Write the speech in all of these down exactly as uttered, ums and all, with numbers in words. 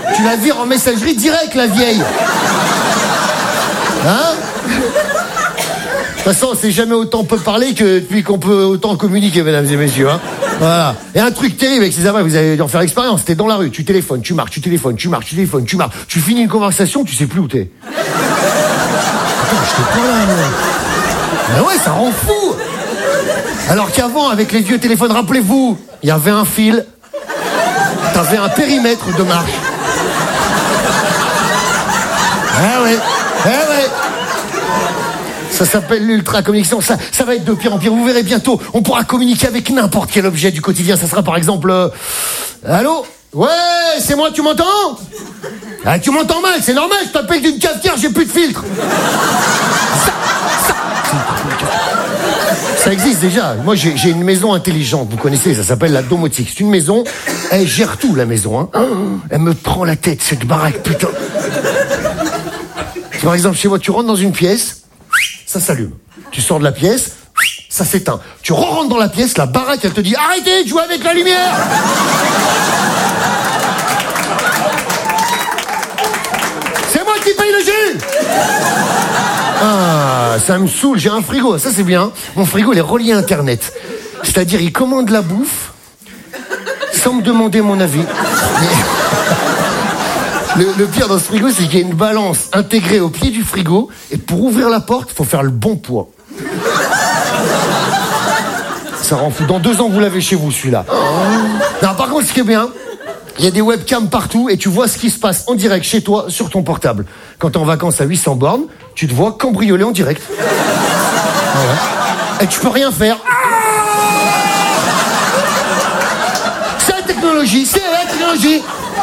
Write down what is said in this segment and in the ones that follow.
Tu la vires en messagerie direct, la vieille. Hein? De toute façon, on s'est jamais autant peu parler que depuis qu'on peut autant communiquer, mesdames et messieurs. Hein. Voilà. Et un truc terrible avec ces appareils, vous allez en faire l'expérience. T'es dans la rue, tu téléphones, tu marches, tu téléphones, tu marches, tu téléphones, tu marches. Tu finis une conversation, tu sais plus où t'es. Attends, je t'ai pas là, moi. Mais ouais, ça rend fou. Alors qu'avant, avec les vieux téléphones, rappelez-vous, il y avait un fil, t'avais un périmètre de marche. Ah ouais, ah ouais. Ça s'appelle l'ultra-communication. Ça, ça va être de pire en pire. Vous verrez bientôt, on pourra communiquer avec n'importe quel objet du quotidien. Ça sera par exemple... Euh... Allô? Ouais, c'est moi, tu m'entends? Ah, tu m'entends mal, c'est normal, je t'appelle d'une cafetière, j'ai plus de filtre. Ça, ça, ça existe déjà. Moi, j'ai, j'ai une maison intelligente, vous connaissez, ça s'appelle la domotique. C'est une maison, elle gère tout, la maison. Hein. Elle me prend la tête, cette baraque, putain. Par exemple, chez moi, tu rentres dans une pièce... Ça s'allume. Tu sors de la pièce, ça s'éteint. Tu re-rentres dans la pièce, la baraque, elle te dit « Arrêtez de jouer avec la lumière !» C'est moi qui paye le jus. Ah, ça me saoule, j'ai un frigo, ça c'est bien. Mon frigo, il est relié à Internet. C'est-à-dire, il commande la bouffe sans me demander mon avis. Le, le pire dans ce frigo, c'est qu'il y a une balance intégrée au pied du frigo, et pour ouvrir la porte, il faut faire le bon poids. Ça rend fou. Dans deux ans, vous l'avez chez vous, celui-là. Non, par contre, ce qui est bien, il y a des webcams partout, et tu vois ce qui se passe en direct chez toi, sur ton portable. Quand t'es en vacances à huit cents bornes, tu te vois cambrioler en direct. Voilà. Et tu peux rien faire. C'est la technologie, c'est la technologie.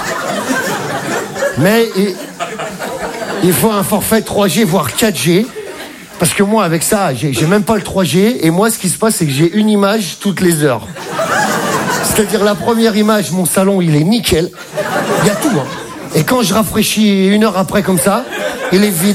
Mais il, il faut un forfait trois G, voire quatre G. Parce que moi, avec ça, j'ai, j'ai même pas le trois G. Et moi, ce qui se passe, c'est que j'ai une image toutes les heures. C'est-à-dire, la première image, mon salon, il est nickel. Il y a tout. Hein. Et quand je rafraîchis une heure après, comme ça, il est vide.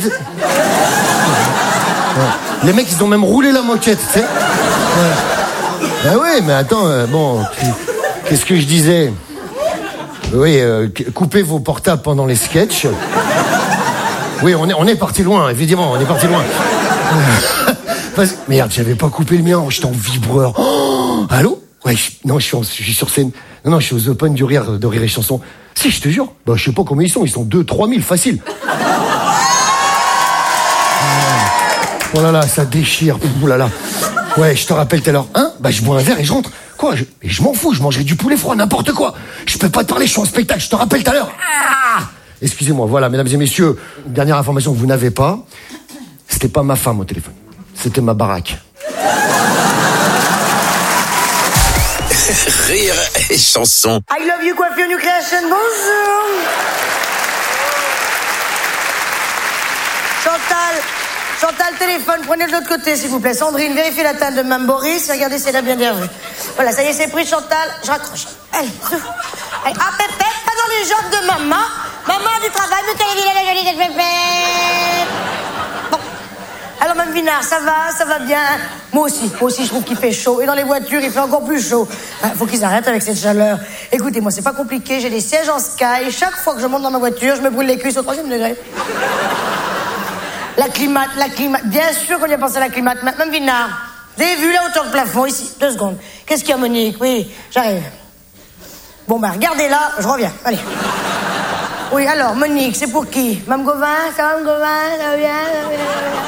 Ouais. Les mecs, ils ont même roulé la moquette, tu sais. Ouais. Ben oui, mais attends, euh, bon... Qu'est-ce que je disais ? Oui, euh, coupez vos portables pendant les sketchs. Oui, on est, on est parti loin, évidemment, on est parti loin. Merde, j'avais pas coupé le mien, j'étais en vibreur. Oh, allô? Ouais, je, non, je suis, en, je suis sur scène. Non, non, je suis aux Open du Rire, de Rire et Chanson. Si, je te jure. Bah, je sais pas combien ils sont, ils sont deux, trois mille, facile. Oh là là, ça déchire. Oh là là. Ouais, je te rappelle tout à l'heure. Hein? Bah, je bois un verre et je rentre. Quoi? je, et je m'en fous, je mangerai du poulet froid, n'importe quoi. Je peux pas te parler, je suis en spectacle, je te rappelle tout à l'heure. Ah, excusez-moi, voilà, mesdames et messieurs, une dernière information que vous n'avez pas. C'était pas ma femme au téléphone. C'était ma baraque. Rire et Chanson. I love you, coiffure new création, bonjour. Chantal, Chantal, téléphone, prenez de l'autre côté, s'il vous plaît. Sandrine, vérifiez la teinte de Mme Boris. Regardez si elle a bien vu. Voilà, ça y est, c'est pris, Chantal. Je raccroche. Allez, allez. Ah, Pépé, pas dans les jambes de maman. Maman a du travail, mais qu'elle est vilaine, la jolie de Pépé. Bon. Alors, Mme Vinard, ça va, ça va bien. Moi aussi, moi aussi, je trouve qu'il fait chaud. Et dans les voitures, il fait encore plus chaud. Il faut qu'ils arrêtent avec cette chaleur. Écoutez, moi, c'est pas compliqué. J'ai des sièges en sky. Chaque fois que je monte dans ma voiture, je me brûle les cuisses au troisième degré. La climate, la climate. Bien sûr qu'on y a pensé à la climate. Mme Vinard, vous avez vu la hauteur de plafond ici? Deux secondes. Qu'est-ce qu'il y a, Monique? Oui, j'arrive. Bon, ben, regardez là, je reviens. Allez. Oui, alors, Monique, c'est pour qui? Mme Gauvin? Ça va, Mme Gauvin? Ça va bien? Ça va bien?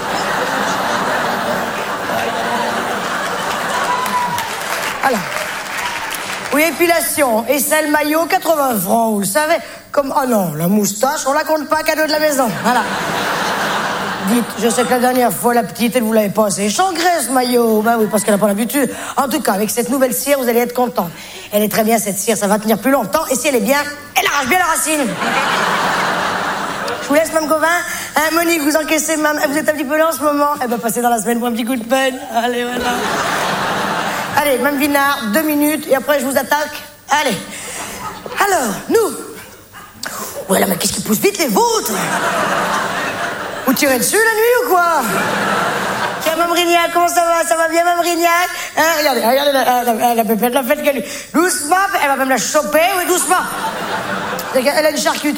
Alors. Oui, épilation. Et celle maillot, quatre-vingts francs, vous le savez. Comme, oh non, la moustache, on la compte pas, cadeau de la maison. Voilà. Dites, je sais que la dernière fois, la petite, elle vous l'avait pas assez échangré, ce maillot. Ben oui, parce qu'elle n'a pas l'habitude. En tout cas, avec cette nouvelle cire, vous allez être content. Elle est très bien, cette cire, ça va tenir plus longtemps. Et si elle est bien, elle arrache bien la racine. Je vous laisse, Mme Gauvin. Hein, Monique, vous encaissez, Mme... Vous êtes un petit peu là en ce moment? Eh ben, passez dans la semaine pour un petit coup de peine. Allez, voilà. Allez, Mme Vinard, deux minutes, et après, je vous attaque. Allez. Alors, nous. Voilà, mais qu'est-ce qui pousse vite, les vôtres? Vous tirez dessus la nuit ou quoi? Tiens, Mme Rignac, comment ça va? Ça va bien, Mme Rignac? Hein, regardez, regardez, la, la, la pépette, la fête qu'elle... Doucement, elle va même la choper, oui, doucement. Elle a une charcuterie.